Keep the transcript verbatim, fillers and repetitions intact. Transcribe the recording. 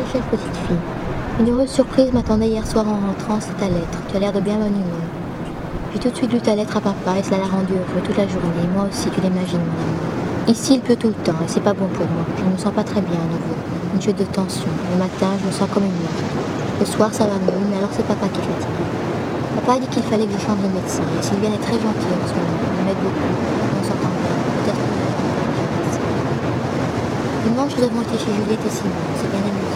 très chère petite fille. Une heureuse surprise m'attendait hier soir en rentrant, c'est ta lettre. Tu as l'air de bien bonne humeur. J'ai tout de suite lu ta lettre à papa et cela l'a rendu heureux toute la journée. Moi aussi, tu l'imagines, mon amour. Ici, il pleut tout le temps et c'est pas bon pour moi. Je ne me sens pas très bien à nouveau. Une chute de tension. Le matin, je me sens comme une morte. Le soir, ça va mieux, mais alors c'est papa qui est fatigué. Papa a dit qu'il fallait que je change de médecin. Et Sylviane est très gentille en ce moment. Elle m'aide beaucoup. On s'entend bien. Peut-être que... Dimanche, nous avons été chez Juliette et Simon. C'est bien amusant.